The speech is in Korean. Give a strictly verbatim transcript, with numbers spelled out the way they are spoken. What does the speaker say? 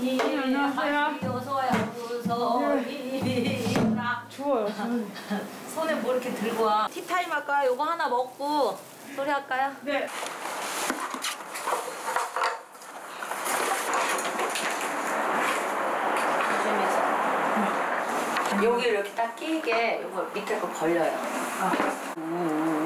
어머니 안녕하세요. 어서와요. 어서이라. 추워요. 손에 뭐 이렇게 들고 와. 티타임 할까요? 요거 하나 먹고 소리 할까요? 네. 조심해서. 여기 이렇게 딱 끼게 요거 밑에 거 벌려요. 아. 음.